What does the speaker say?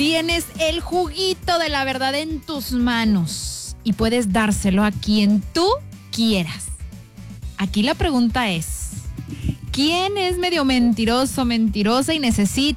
Tienes el juguito de la verdad en tus manos y puedes dárselo a quien tú quieras. Aquí la pregunta es, ¿quién es medio mentiroso, mentirosa y necesita